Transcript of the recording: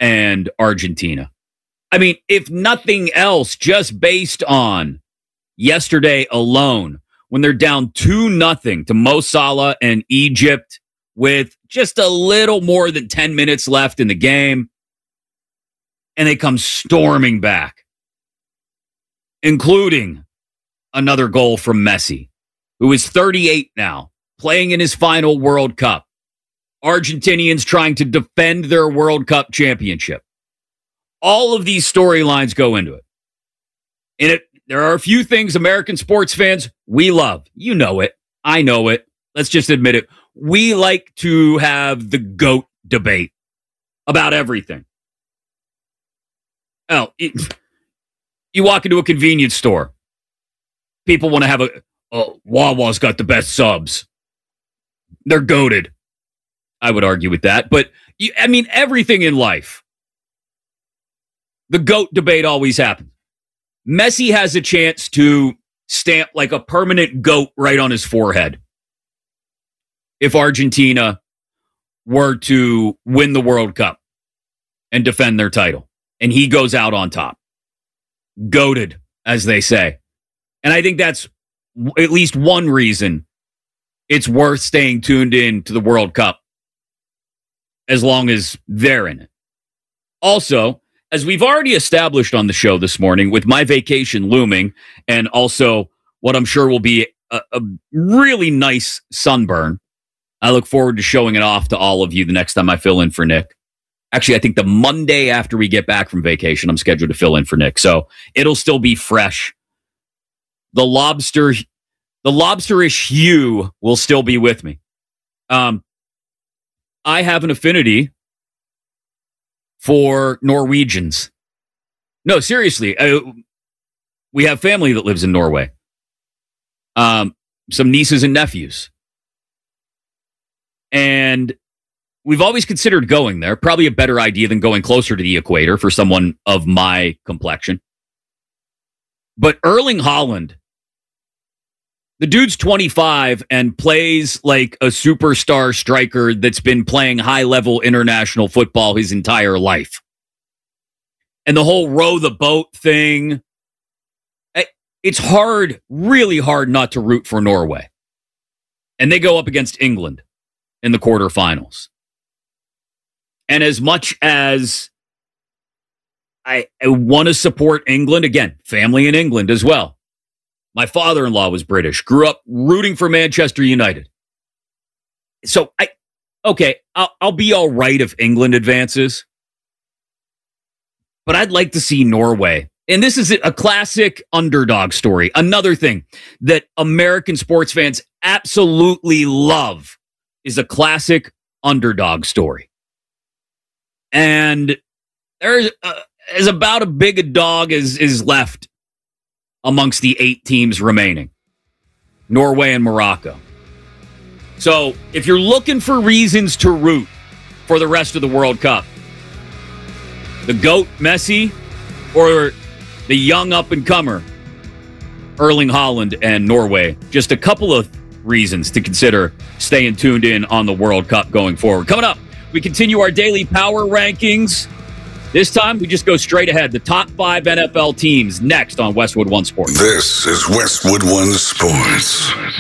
and Argentina. I mean, if nothing else, just based on yesterday alone, when they're down 2-0 to Mo Salah and Egypt with just a little more than 10 minutes left in the game, and they come storming back, including another goal from Messi, who is 38 now, playing in his final World Cup. Argentinians trying to defend their World Cup championship. All of these storylines go into it. There are a few things American sports fans we love. You know it. I know it. Let's just admit it. We like to have the GOAT debate about everything. Oh, you walk into a convenience store. People want to have Wawa's got the best subs. They're goated. I would argue with that. But, I mean, everything in life. The GOAT debate always happens. Messi has a chance to stamp like a permanent GOAT right on his forehead if Argentina were to win the World Cup and defend their title. And he goes out on top. GOAted, as they say. And I think that's at least one reason it's worth staying tuned in to the World Cup as long as they're in it. Also, as we've already established on the show this morning, with my vacation looming and also what I'm sure will be a really nice sunburn, I look forward to showing it off to all of you the next time I fill in for Nick. Actually, I think the Monday after we get back from vacation, I'm scheduled to fill in for Nick. So it'll still be fresh. The lobsterish hue will still be with me. I have an affinity for Norwegians. No, seriously. We have family that lives in Norway. Some nieces and nephews. And we've always considered going there. Probably a better idea than going closer to the equator for someone of my complexion. But Erling Haaland, the dude's 25 and plays like a superstar striker that's been playing high-level international football his entire life. And the whole row the boat thing, it's hard, really hard not to root for Norway. And they go up against England in the quarterfinals. And as much as I want to support England, again, family in England as well. My father-in-law was British, grew up rooting for Manchester United. So, I'll be all right if England advances. But I'd like to see Norway. And this is a classic underdog story. Another thing that American sports fans absolutely love is a classic underdog story. And there's about as big a dog as is left amongst the 8 teams remaining. Norway and Morocco. So, if you're looking for reasons to root for the rest of the World Cup, the GOAT, Messi, or the young up-and-comer, Erling Haaland and Norway, just a couple of reasons to consider staying tuned in on the World Cup going forward. Coming up, we continue our daily power rankings. This time, we just go straight ahead. The top 5 NFL teams next on Westwood One Sports. This is Westwood One Sports.